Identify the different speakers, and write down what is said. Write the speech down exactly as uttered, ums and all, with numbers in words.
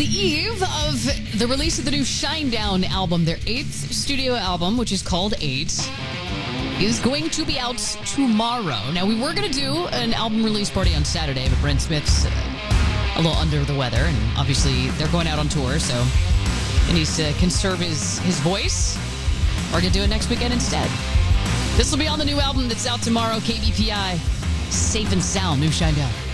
Speaker 1: the eve of the release of the new Shinedown album. Their eighth studio album, which is called Eight, is going to be out tomorrow. Now, we were going to do an album release party on Saturday, but Brent Smith's uh, a little under the weather, and obviously they're going out on tour, so he needs to conserve his, his voice. We're going to do it next weekend instead. This will be on the new album that's out tomorrow, K B P I, Safe and Sound, new Shinedown.